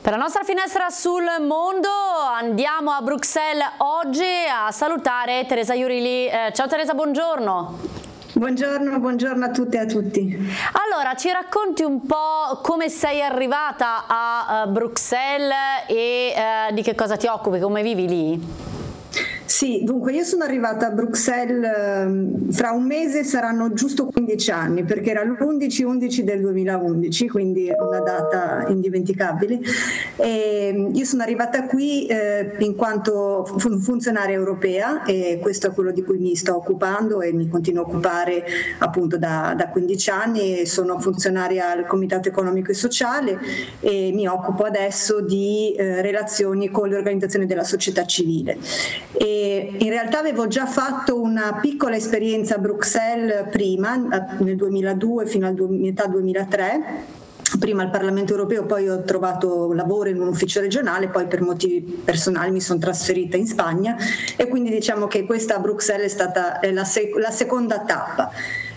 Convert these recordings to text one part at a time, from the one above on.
Per la nostra finestra sul mondo andiamo a Bruxelles oggi a salutare Teresa Jurilli. Ciao Teresa, buongiorno. Buongiorno a tutte e a tutti. Allora, ci racconti un po' come sei arrivata a Bruxelles e di che cosa ti occupi, come vivi lì? Sì, dunque io sono arrivata a Bruxelles, fra un mese saranno giusto 15 anni, perché era l'11/11 del 2011, quindi una data indimenticabile. E io sono arrivata qui in quanto funzionaria europea, e questo è quello di cui mi sto occupando e mi continuo a occupare appunto da 15 anni. E sono funzionaria al Comitato Economico e Sociale e mi occupo adesso di relazioni con le organizzazioni della società civile. E in realtà avevo già fatto una piccola esperienza a Bruxelles prima, nel 2002 fino a metà 2003, prima al Parlamento europeo, poi ho trovato lavoro in un ufficio regionale, poi per motivi personali mi sono trasferita in Spagna e quindi diciamo che questa a Bruxelles è stata la seconda tappa.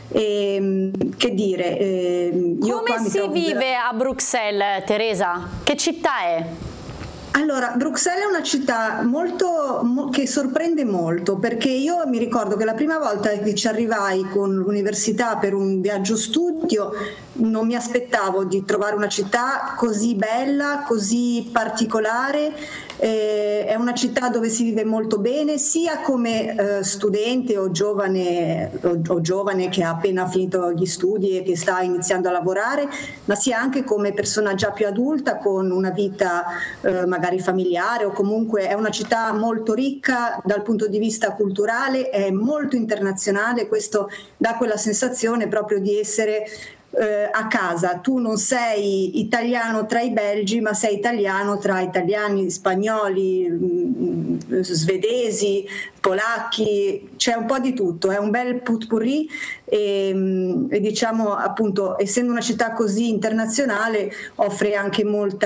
Che dire? Come si vive a Bruxelles, Teresa? Che città è? Allora, Bruxelles è una città che sorprende molto, perché io mi ricordo che la prima volta che ci arrivai con l'università per un viaggio studio non mi aspettavo di trovare una città così bella, così particolare. È una città dove si vive molto bene, sia come studente o giovane che ha appena finito gli studi e che sta iniziando a lavorare, ma sia anche come persona già più adulta con una vita magari familiare, o comunque è una città molto ricca dal punto di vista culturale, è molto internazionale. Questo dà quella sensazione proprio di essere a casa. Tu non sei italiano tra i belgi, ma sei italiano tra italiani, spagnoli, svedesi, polacchi, c'è un po' di tutto, è un bel potpourri e diciamo appunto, essendo una città così internazionale, offre anche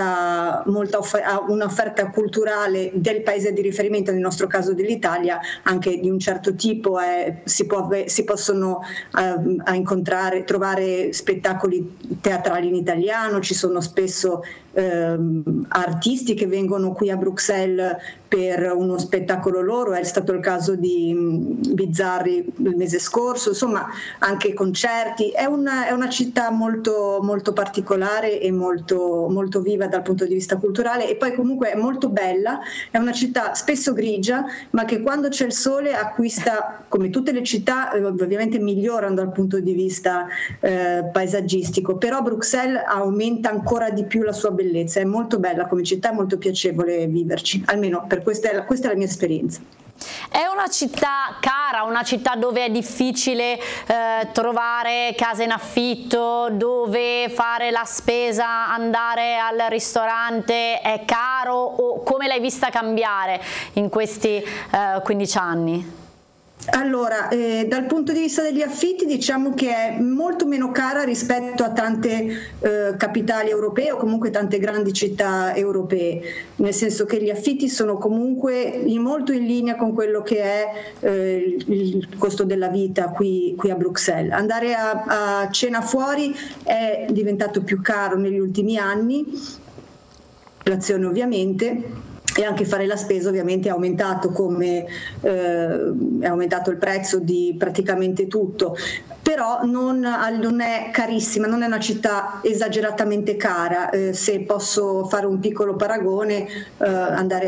un'offerta culturale del paese di riferimento, nel nostro caso dell'Italia, anche di un certo tipo. Si possono trovare spettacoli teatrali in italiano, ci sono spesso artisti che vengono qui a Bruxelles per uno spettacolo loro, è stato il caso di Bizzarri il mese scorso, insomma anche concerti. È una città molto, molto particolare e molto, molto viva dal punto di vista culturale, e poi comunque è molto bella. È una città spesso grigia, ma che quando c'è il sole acquista, come tutte le città ovviamente migliorano dal punto di vista paesaggistico, però Bruxelles aumenta ancora di più la sua bellezza. È molto bella come città, è molto piacevole viverci, almeno per questa è la mia esperienza. È una città cara, una città dove è difficile trovare case in affitto, dove fare la spesa, andare al ristorante è caro, o come l'hai vista cambiare in questi 15 anni? Allora, dal punto di vista degli affitti, diciamo che è molto meno cara rispetto a tante capitali europee o comunque tante grandi città europee, nel senso che gli affitti sono comunque molto in linea con quello che è il costo della vita qui a Bruxelles. Andare a cena fuori è diventato più caro negli ultimi anni, inflazione ovviamente. E anche fare la spesa ovviamente è aumentato, è aumentato il prezzo di praticamente tutto, però non è carissima, non è una città esageratamente cara. Se posso fare un piccolo paragone, andare